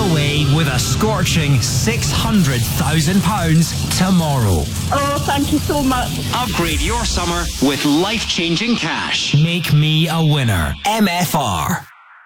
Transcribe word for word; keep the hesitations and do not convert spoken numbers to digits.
away with a scorching six hundred thousand pounds tomorrow. Oh, thank you so much. Upgrade your summer with life-changing cash. Make me a winner. M F R.